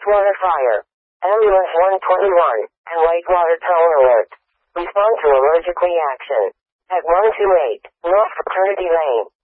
wastewater fire. Ambulance 121, and wastewater tower alert. Respond to allergic reaction. At 128, North Fraternity Lane.